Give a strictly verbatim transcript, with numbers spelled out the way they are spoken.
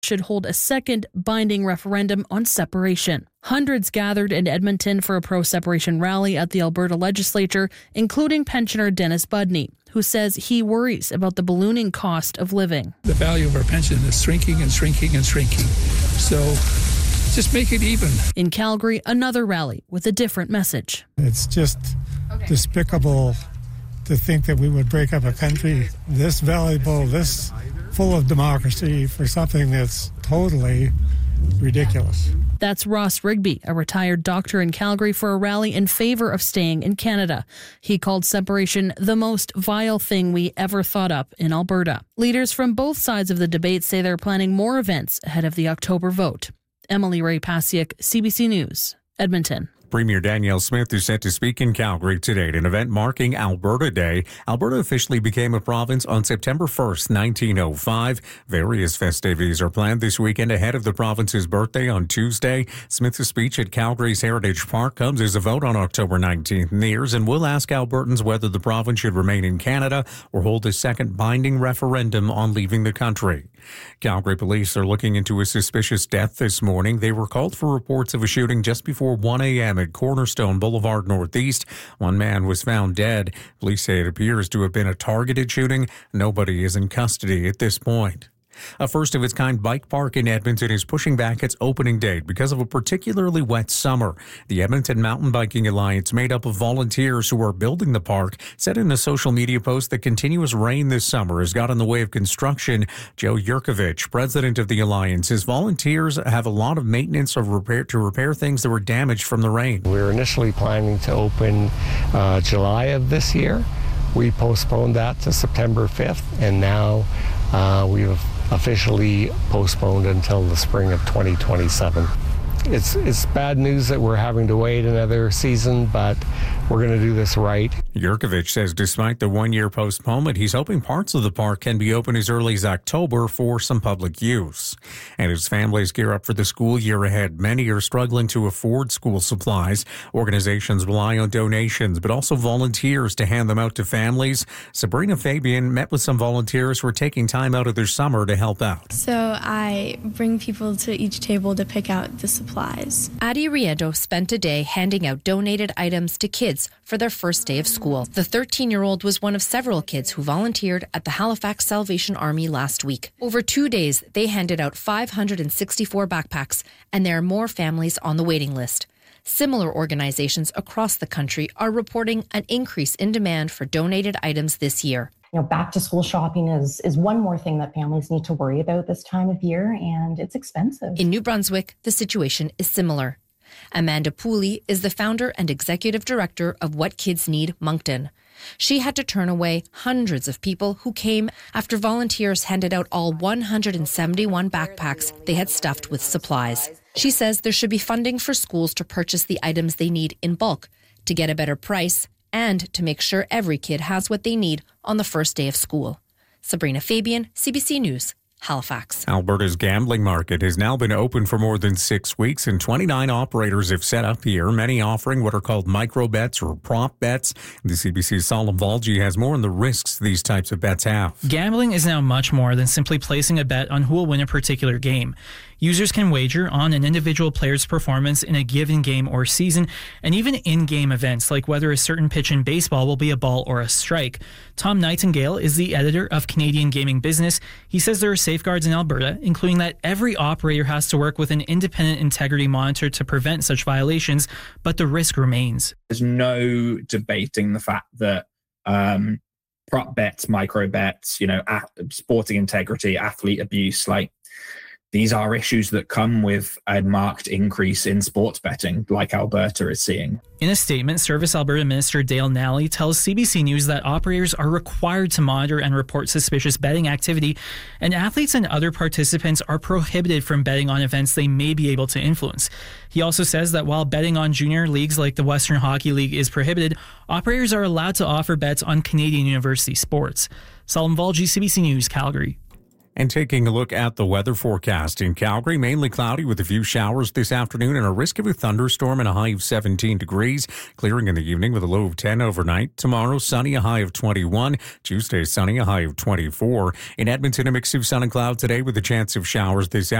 should hold a second binding referendum on separation. Hundreds gathered in Edmonton for a pro-separation rally at the Alberta legislature, including pensioner Dennis Budney, who says he worries about the ballooning cost of living. The value of our pension is shrinking and shrinking and shrinking. So just make it even. In Calgary, another rally with a different message. It's just okay. despicable to think that we would break up a country this valuable, this full of democracy for something that's totally ridiculous. That's Ross Rigby, a retired doctor in Calgary, for a rally in favor of staying in Canada. He called separation the most vile thing we ever thought up in Alberta. Leaders from both sides of the debate say they're planning more events ahead of the October vote. Emily Ray Pasiuk, C B C News, Edmonton. Premier Danielle Smith is set to speak in Calgary today at an event marking Alberta Day. Alberta officially became a province on September first, nineteen oh five. Various festivities are planned this weekend ahead of the province's birthday on Tuesday. Smith's speech at Calgary's Heritage Park comes as a vote on October nineteenth nears and will ask Albertans whether the province should remain in Canada or hold a second binding referendum on leaving the country. Calgary police are looking into a suspicious death this morning. They were called for reports of a shooting just before one a.m. at Cornerstone Boulevard Northeast. One man was found dead. Police say it appears to have been a targeted shooting. Nobody is in custody at this point. A first-of-its-kind bike park in Edmonton is pushing back its opening date because of a particularly wet summer. The Edmonton Mountain Biking Alliance, made up of volunteers who are building the park, said in a social media post that continuous rain this summer has got in the way of construction. Joe Yurkovich, president of the alliance, says volunteers have a lot of maintenance of repair to repair things that were damaged from the rain. We were initially planning to open uh, July of this year. We postponed that to September fifth, and now uh, we've officially postponed until the spring of twenty twenty-seven. It's it's bad news that we're having to wait another season, but we're going to do this right. Yurkovich says despite the one-year postponement, he's hoping parts of the park can be open as early as October for some public use. And as families gear up for the school year ahead, many are struggling to afford school supplies. Organizations rely on donations, but also volunteers to hand them out to families. Sabrina Fabian met with some volunteers who are taking time out of their summer to help out. So I bring people to each table to pick out the supplies. Adi Riendo spent a day handing out donated items to kids for their first day of school. The thirteen-year-old was one of several kids who volunteered at the Halifax Salvation Army last week. Over two days, they handed out five hundred sixty-four backpacks, and there are more families on the waiting list. Similar organizations across the country are reporting an increase in demand for donated items this year. You know, back to school shopping is, is one more thing that families need to worry about this time of year, and it's expensive. In New Brunswick, the situation is similar. Amanda Pooley is the founder and executive director of What Kids Need Moncton. She had to turn away hundreds of people who came after volunteers handed out all one hundred seventy-one backpacks they had stuffed with supplies. She says there should be funding for schools to purchase the items they need in bulk, to get a better price, and to make sure every kid has what they need on the first day of school. Sabrina Fabian, C B C News, Halifax. Alberta's gambling market has now been open for more than six weeks, and twenty-nine operators have set up here, many offering what are called micro bets or prop bets. The C B C's Salim Valji has more on the risks these types of bets have. Gambling is now much more than simply placing a bet on who will win a particular game. Users can wager on an individual player's performance in a given game or season, and even in-game events like whether a certain pitch in baseball will be a ball or a strike. Tom Nightingale is the editor of Canadian Gaming Business. He says there are safeguards in Alberta, including that every operator has to work with an independent integrity monitor to prevent such violations, but the risk remains. There's no debating the fact that um, prop bets, micro bets, you know, a- sporting integrity, athlete abuse, like, these are issues that come with a marked increase in sports betting, like Alberta is seeing. In a statement, Service Alberta Minister Dale Nally tells C B C News that operators are required to monitor and report suspicious betting activity, and athletes and other participants are prohibited from betting on events they may be able to influence. He also says that while betting on junior leagues like the Western Hockey League is prohibited, operators are allowed to offer bets on Canadian university sports. Salim Valji, C B C News, Calgary. And taking a look at the weather forecast in Calgary, mainly cloudy with a few showers this afternoon and a risk of a thunderstorm and a high of seventeen degrees. Clearing in the evening with a low of ten overnight. Tomorrow, sunny, a high of twenty-one. Tuesday, sunny, a high of twenty-four. In Edmonton, a mix of sun and cloud today with a chance of showers this afternoon.